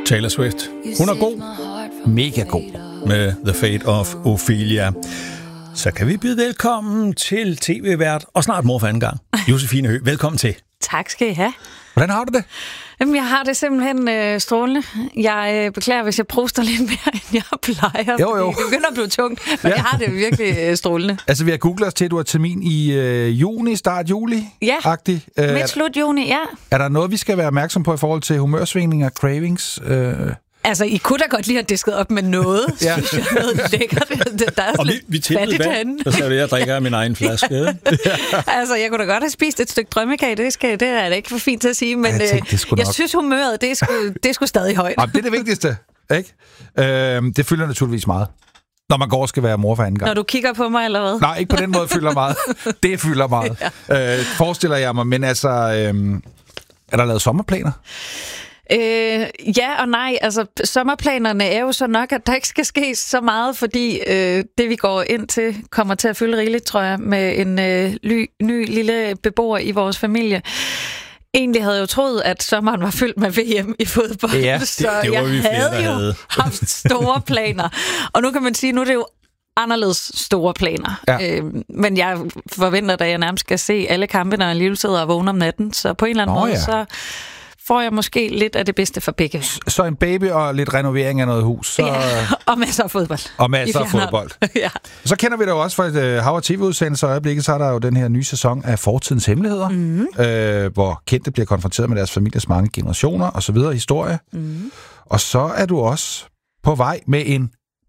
Taylor Swift. Hun er god. Mega god. Med The Fate of Ophelia. Så kan vi byde velkommen til tv-vært og snart mor for anden gang. Josefine Høgh, velkommen til. Tak skal I have. Hvordan har du det? Jamen, jeg har det simpelthen strålende. Jeg beklager, hvis jeg proster lidt mere, end jeg plejer. Jo. Det begynder at blive tungt, men jeg har det virkelig strålende. Altså, vi har googlet os til, at du har termin i juni, start juli. Ja, midt slut juni, ja. Er der noget, vi skal være opmærksom på i forhold til humørsvingninger, cravings? Altså, I kunne da godt lige have disket op med noget, ja. Synes jeg, noget lækkert. Der er og vi tilbød vand, så er det, jeg drikker af min egen flaske. Altså, jeg kunne da godt have spist et stykke drømmekage, det er da ikke for fint til at sige, men jeg synes, humøret, det er sgu stadig højt. Det er det vigtigste, ikke? Det fylder naturligvis meget, når man går og skal være mor for anden gang. Når du kigger på mig, eller hvad? Nej, ikke på den måde fylder meget. Det fylder meget. Ja. Forestiller jeg mig, men altså, er der lavet sommerplaner? Ja og nej. Altså, sommerplanerne er jo så nok, at der ikke skal ske så meget, fordi det, vi går ind til, kommer til at fylde rigeligt, tror jeg, med en ny lille beboer i vores familie. Egentlig havde jeg jo troet, at sommeren var fyldt med VM i fodbold, ja, så jeg havde haft store planer. Og nu kan man sige, nu er det jo anderledes store planer. Ja. Men jeg forventer, at jeg nærmest skal se alle kampe, når jeg alligevel sidder og vågner om natten. Så på en eller anden måde, så får jeg måske lidt af det bedste for begge. Så en baby og lidt renovering af noget hus. Så... Ja, og masser af fodbold. Og masser af fodbold. Ja. Så kender vi det jo også fra et hav- og tv-udsendelse, og øjeblikket, så er der jo den her nye sæson af Fortidens Hemmeligheder, hvor kendte bliver konfronteret med deres families mange generationer og så videre historie. Og så er du også på vej med en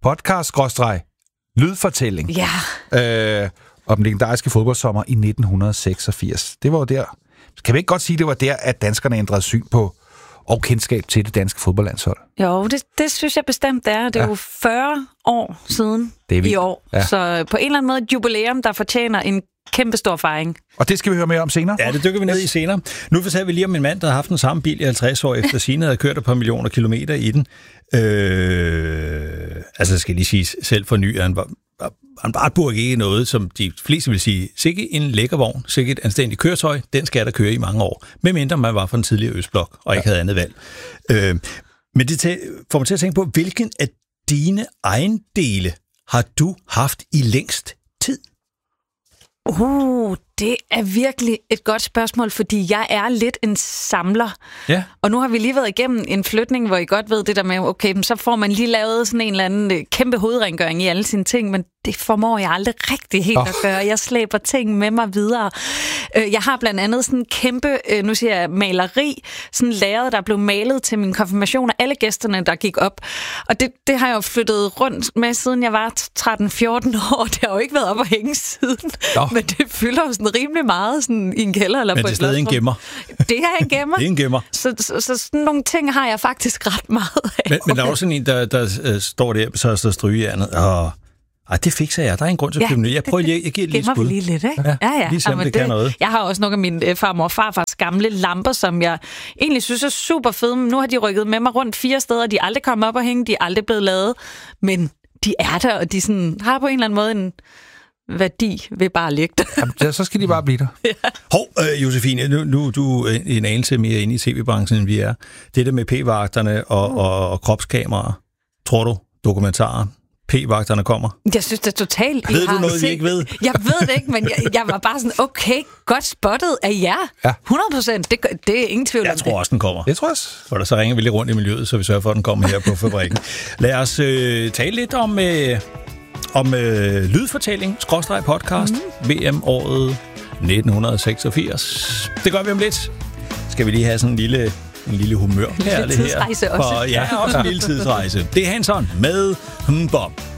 podcast-lydfortælling. Ja. Om den legendariske fodboldsommer i 1986. Det var jo der. Kan vi ikke godt sige, at det var der, at danskerne ændrede syn på og kendskab til det danske fodboldlandshold? Jo, det synes jeg bestemt, det er. Det er jo 40 år siden i år. Ja. Så på en eller anden måde et jubilæum, der fortjener en kæmpe stor fejring. Og det skal vi høre mere om senere? Ja, det dykker vi ned i senere. Nu fortalte vi lige om en mand, der har haft den samme bil i 50 år efter sine havde kørt et par millioner kilometer i den. Altså skal lige sige, selv for ny, han bare ikke noget, som de fleste vil sige, sikke en lækker vogn, sikke et anstændigt køretøj, den skal der køre i mange år, medmindre man var fra en tidligere Østblok og ikke havde andet valg. Men det får mig til at tænke på, hvilken af dine ejendele har du haft i længst tid? Det er virkelig et godt spørgsmål, fordi jeg er lidt en samler. Ja. Og nu har vi lige været igennem en flytning, hvor I godt ved det der med, okay, så får man lige lavet sådan en eller anden kæmpe hovedrengøring i alle sine ting, men det formår jeg aldrig rigtig helt at gøre. Jeg slæber ting med mig videre. Jeg har blandt andet sådan en kæmpe, nu siger jeg, maleri, sådan lærred, der blev malet til min konfirmation af alle gæsterne, der gik op. Og det har jeg jo flyttet rundt med, siden jeg var 13-14 år. Det har jo ikke været op at hænge siden. Men det fylder jo sådan rimelig meget sådan i en kælder. Eller men på det er stadig en gemmer. Det er en gemmer. Det er en gemmer. Så sådan nogle ting har jeg faktisk ret meget af. Men der er også sådan en, der står der, så strygejernet, og det fikser jeg. Der er en grund til at købe. Jeg prøver lige, jeg giver lige et skud. Lige lidt, ikke? Ja. Lige se, det kan noget. Jeg har også nogle af mine farmor og farfars gamle lamper, som jeg egentlig synes er super fede. Men nu har de rykket med mig rundt 4 steder. De er aldrig kommet op og hænge. De er aldrig blevet lavet. Men de er der, og de sådan, har på en eller anden måde en værdi ved bare at ligge der. Ja, så skal de bare blive der. Hov, Josefine, nu du er en anelse mere inde i tv-branchen, end vi er. Det der med p-vagterne og kropskameraer. Tror du, dokumentarer, p-vagterne kommer? Jeg synes det er totalt. Ved du noget, vi ikke ved? Jeg ved det ikke, men jeg var bare sådan, okay, godt spottet af jer. Ja. 100%, det er ingen tvivl om det. Jeg tror også, den kommer. Det tror jeg også. For så ringer vi lidt rundt i miljøet, så vi sørger for, at den kommer her på fabrikken. Lad os tale lidt om lydfortælling, /podcast, VM-året 1986. Det gør vi om lidt. Skal vi lige have sådan en lille humørperle her? Tidsrejse også. Ja, også en lille tidsrejse. Det er Hanson med Bob.